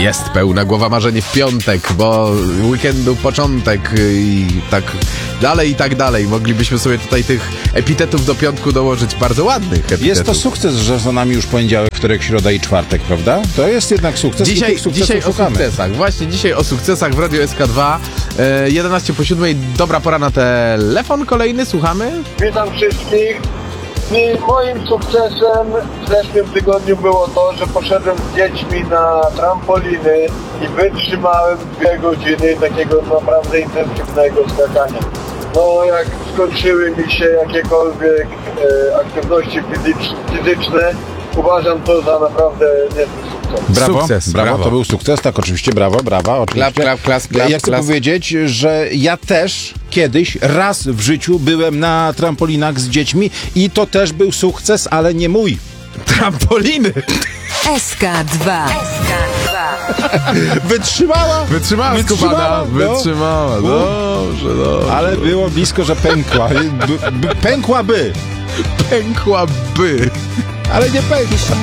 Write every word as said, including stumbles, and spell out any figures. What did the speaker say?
Jest pełna głowa marzeń w piątek, bo weekendu początek i tak dalej i tak dalej. Moglibyśmy sobie tutaj tych epitetów do piątku dołożyć, bardzo ładnych epitetów. Jest to sukces, że za nami już poniedziałek, wtorek, środa i czwartek, prawda? To jest jednak sukces. Dzisiaj, i tych dzisiaj o szukamy. sukcesach. Właśnie dzisiaj o sukcesach w Radiu S K dwa. E, jedenaście po siódmej, dobra pora na telefon kolejny, słuchamy. Witam wszystkich. I moim sukcesem w zeszłym tygodniu było to, że poszedłem z dziećmi na trampoliny i wytrzymałem dwie godziny takiego naprawdę intensywnego skakania. No jak skończyły mi się jakiekolwiek e, aktywności fizycz, fizyczne, uważam to za naprawdę niezły sukces. Brawo, Sukces, brawo, brawo. to był sukces, tak, oczywiście, brawo, brawa, oczywiście. Klap, klap, klas, klap, Ja chcę klas. powiedzieć, że ja też kiedyś, raz w życiu byłem na trampolinach z dziećmi i to też był sukces, ale nie mój. Trampoliny! S K dwa. Wytrzymała! Wytrzymała Wytrzymała, skubana, no. wytrzymała, dobrze, dobrze. Ale było blisko, że pękła. B- b- pękłaby, Pękłaby. ale nie pękła.